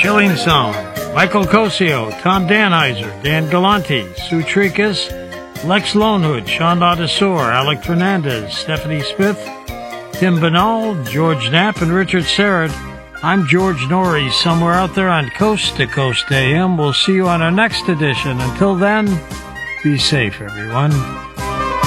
Chilling Zone, Michael Cosio, Tom Danheiser, Dan Galanti, Sue Tricas, Lex Lonehood, Sean Ladesor, Alec Fernandez, Stephanie Smith, Tim Banal, George Knapp, and Richard Serrett. I'm George Norrie, somewhere out there on Coast to Coast AM. We'll see you on our next edition. Until then, be safe, everyone.